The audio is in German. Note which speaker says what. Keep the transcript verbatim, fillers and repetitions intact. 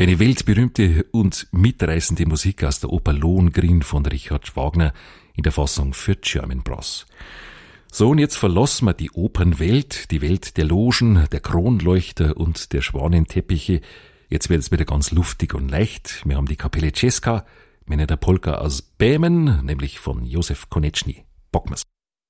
Speaker 1: Eine weltberühmte und mitreißende Musik aus der Oper Lohengrin von Richard Wagner in der Fassung für German Brass. So, und jetzt verlassen wir die Opernwelt, die Welt der Logen, der Kronleuchter und der Schwanenteppiche. Jetzt wird es wieder ganz luftig und leicht. Wir haben die Kapelle Czeska, Männer der Polka aus Bähmen, nämlich von Josef Koneczny. Bocken wir's.